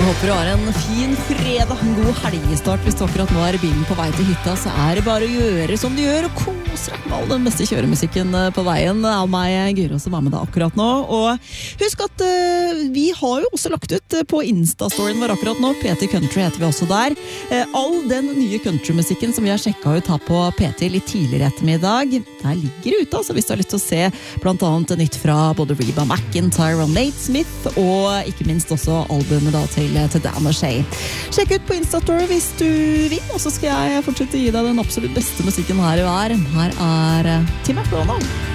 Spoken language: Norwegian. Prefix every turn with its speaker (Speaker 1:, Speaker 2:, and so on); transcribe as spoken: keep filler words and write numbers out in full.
Speaker 1: Håper du har en fin fredag, en god helgestart. Hvis du akkurat nå er i bilen på vei til hytta, så er det bare å gjøre som du gjør, og kose deg med all den beste kjøremusikken på veien. Av meg, Gyro, som er med deg akkurat nå. Og husk at uh, vi har jo også lagt ut på Insta-storyen vår akkurat nå. P T Country heter vi også der. Uh, all den nye countrymusikken som vi har sjekket ut her på P T litt tidligere ettermiddag, der ligger det ute, altså hvis du har lyst til å se blant annet nytt fra både Reba McEntire og Nate Smith, og ikke minst også albumet da til til Dan og Shay. Sjekk ut på Instastory hvis du vil, og så skal jeg fortsette å gi deg den absolutt beste musikken her i hver. Her er Tim McDonald.